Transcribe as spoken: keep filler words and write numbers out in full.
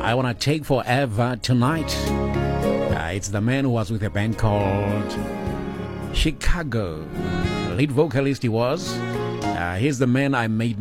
I Wanna Take Forever Tonight. Uh, it's the man who was with a band called Chicago. Lead vocalist he was. Uh, he's the man I made